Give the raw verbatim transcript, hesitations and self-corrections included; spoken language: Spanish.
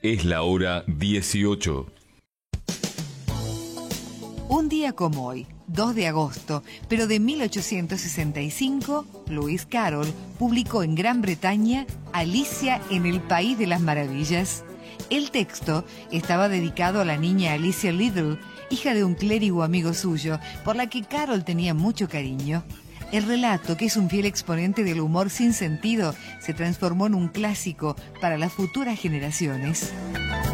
Es la hora dieciocho. Un día como hoy, dos de agosto, pero de mil ochocientos sesenta y cinco, Lewis Carroll publicó en Gran Bretaña Alicia en el País de las Maravillas. El texto estaba dedicado a la niña Alicia Liddell, hija de un clérigo amigo suyo, por la que Carroll tenía mucho cariño. El relato, que es un fiel exponente del humor sin sentido, se transformó en un clásico para las futuras generaciones.